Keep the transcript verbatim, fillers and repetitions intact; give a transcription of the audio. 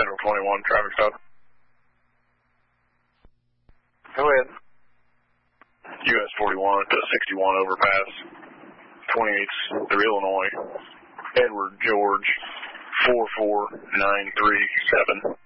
Central twenty-one, traffic stop. Go ahead. U S forty-one to sixty-one overpass, twenty-eight through Illinois, Edward George, four four nine three seven.